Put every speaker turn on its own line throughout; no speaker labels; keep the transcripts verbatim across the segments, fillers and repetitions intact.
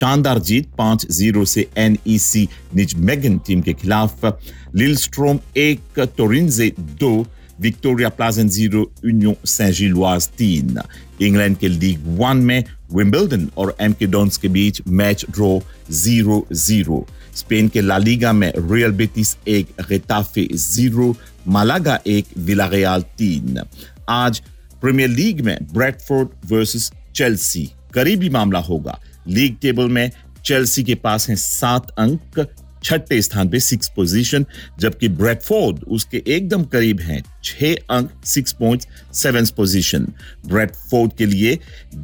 शानदार जीत पाँच शून्य से एनईसी निजमेगन टीम के खिलाफ, लिलस्ट्रोम एक, टोरिन्जे दो, विक्टोरिया प्लाजेंट जीरो, यूनियन सेंट जिलोise तीन। इंग्लैंड के लीग वन में विंबलडन और एमके डॉन्स के बीच match draw zero zero. Spain के ला लीगा में रियल बेटिस एक, गेटाफे जीरो, मालागा एक, विलारियल तीन। आज प्रीमियर लीग में ब्रेडफोर्ड वर्सेस चेल्सी करीबी मामला होगा। लीग टेबल में चेल्सी के पास हैं सात अंक, छठे स्थान पे सिक्स पोजीशन, जबकि ब्रेडफोर्ड उसके एकदम करीब हैं छह अंक, six point seven position. Bradford के लिए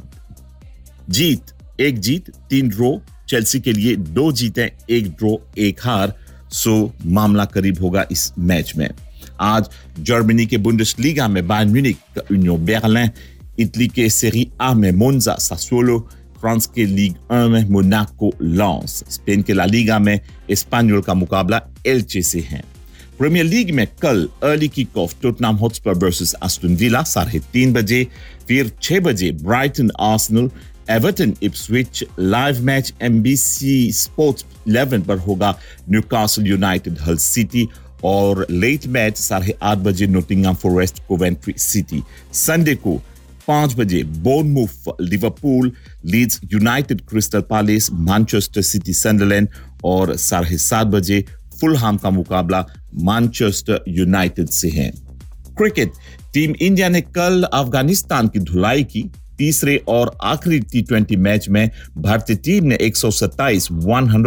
जीत एक जीत तीन ड्रॉ, चेल्सी के लिए दो जीतें एक ड्रॉ एक हार, सो मामला करीब होगा इस मैच में। आज जर्मनी के बुंडेसलीगा में Bayern Munich, union Berlin, Italy के सेरी आ में मोन्जा सासुओलो, फ्रांस के लीग वन में मोनाको लॉन्स, स्पेन के ला लीगा में एस्पानियोल का मुकाबला एल्चे से है। प्रीमियर लीग में कल early kick off Tottenham Hotspur versus Aston villa साढ़े तीन बजे, फिर छह बजे Brighton Arsenal, Everton Ipswich. Live match MBC sports eleven पर होगा न्यूकासल यूनाइटेड हल सिटी, और लेट मैच साढ़े आठ बजे नोटिंगहम फॉरेस्ट कोवेंट्री सिटी। संडे को पांच बजे बोर्नमूथ Liverpool, Leeds United crystal palace, Manchester city सनडरलैंड, और साढ़े सात बजे फुलहैम का मुकाबला मैनचेस्टर यूनाइटेड से है। क्रिकेट टीम इंडिया ने कल अफगानिस्तान की धुलाई की। तीसरे और आखिरी टी ट्वेंटी मैच में भारतीय टीम ने एक सौ सत्ताईस एक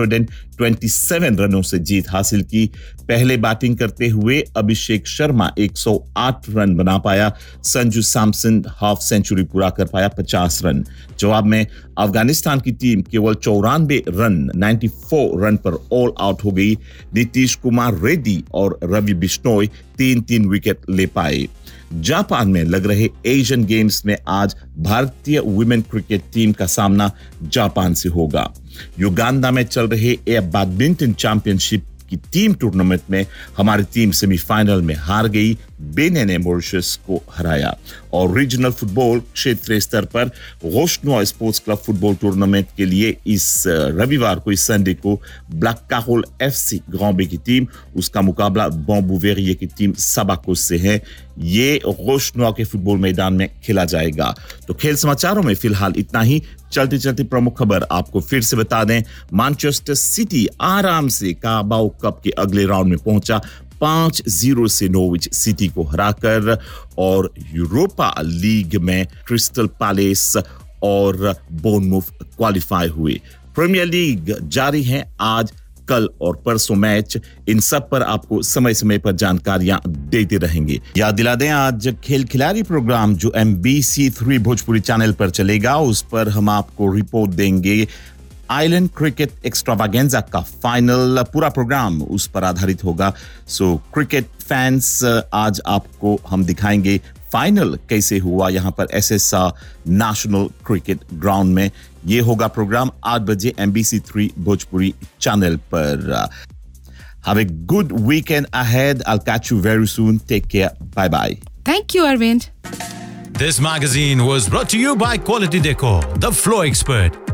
सौ सत्ताईस रनों से जीत हासिल की। पहले बैटिंग करते हुए अभिषेक शर्मा एक सौ आठ रन बना पाया, संजू सैमसन हाफ सेंचुरी पूरा कर पाया पचास रन। जवाब में अफगानिस्तान की टीम केवल चौरानवे रन चौरानवे रन पर ऑल आउट हो गई। नीतीश कुमार रेड्डी और रवि बिश्नोई तीन तीन विकेट ले पाए। जापान में लग रहे एशियन गेम्स में आज भारतीय वुमेन क्रिकेट टीम का सामना जापान से होगा। युगांडा में चल रहे एयर बैडमिंटन चैंपियनशिप की टीम टूर्नामेंट में हमारी टीम सेमीफाइनल में हार गई, बेनिन ने मॉरिशस को हराया। और रीजनल फुटबॉल क्षेत्रीय स्तर पर रोशनवा स्पोर्ट्स क्लब फुटबॉल टूर्नामेंट के लिए इस रविवार को इस संडे को ब्लैक कैरोल एफसी ग्रांबे की टीम, उसका मुकाबला बॉम्बूवेरिये की टीम सबाकोस से है। ये रोशनवा के फुटबॉल मैदान में खेला जाएगा। तो खेल समाचारों में फिलहाल इतना ही। चलते चलते प्रमुख खबर आपको फिर से बता दें, मैनचेस्टर सिटी आराम से काराबाओ कप के अगले राउंड में पहुंचा पाँच शून्य से नॉर्विच सिटी को हराकर, और यूरोपा लीग में क्रिस्टल पैलेस और बोर्नमूथ क्वालिफाई हुए। प्रीमियर लीग जारी है, आज कल और परसों मैच, इन सब पर आपको समय समय पर जानकारियां देते रहेंगे। याद दिला दें, आज खेल खिलाड़ी प्रोग्राम जो एमबीसी थ्री भोजपुरी चैनल पर चलेगा, उस पर हम आपको रिपोर्ट देंगे आइलैंड क्रिकेट एक्स्ट्रावागेंजा का फाइनल। पूरा प्रोग्राम उस पर आधारित होगा। सो क्रिकेट फैंस, आज आपको हम दिखाएंगे फाइनल कैसे हुआ यहाँ पर एसएसआर नेशनल क्रिकेट ग्राउंड में। ये होगा प्रोग्राम आठ बजे एमबीसी थ्री भोजपुरी चैनल पर। Have a good weekend ahead. I'll catch you very soon. Take care. Bye bye.
Thank you, Arvind.
This magazine was brought to you by Quality Decor, the floor expert.